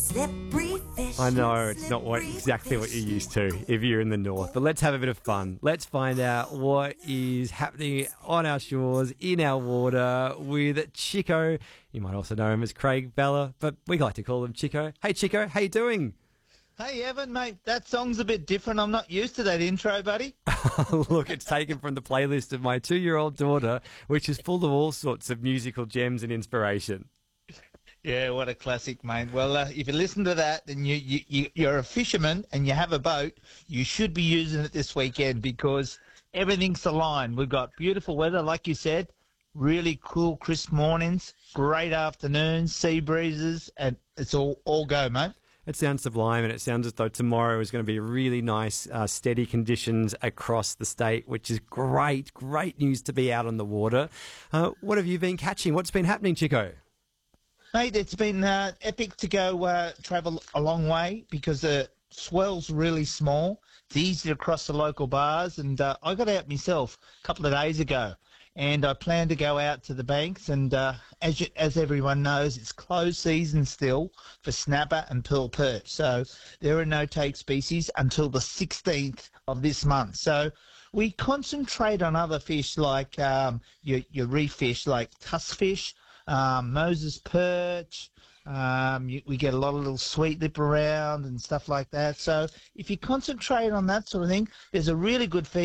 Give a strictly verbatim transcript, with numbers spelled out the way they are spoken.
Slippery fish. I know it's not what slippery exactly what fish. you're used to if you're in the north, but let's have a bit of fun. Let's find out what is happening on our shores, in our water, with Chico. You might also know him as Craig Bella, but we like to call him Chico. Hey Chico, how you doing? Hey, Evan, mate, that song's a bit different. I'm not used to that intro, buddy. Look, it's taken from the playlist of my two-year-old daughter, which is full of all sorts of musical gems and inspiration. Yeah, what a classic, mate. Well, uh, if you listen to that and you, you, you, you're a fisherman and you have a boat, you should be using it this weekend because everything's aligned. We've got beautiful weather, like you said, really cool, crisp mornings, great afternoons, sea breezes, and it's all, all go, mate. It sounds sublime, and it sounds as though tomorrow is going to be really nice, uh, steady conditions across the state, which is great, great news to be out on the water. Uh, what have you been catching? What's been happening, Chico? Mate, it's been uh, epic to go uh, travel a long way because the swell's really small. It's easy to cross the local bars, and uh, I got out myself a couple of days ago, and I plan to go out to the banks. And uh, as you, as everyone knows, it's closed season still for snapper and pearl perch. So there are no take species until the sixteenth of this month. So we concentrate on other fish like um, your, your reef fish like tuskfish, um, Moses perch. Um, you, we get a lot of little sweet lip around and stuff like that. So if you concentrate on that sort of thing, there's a really good feed.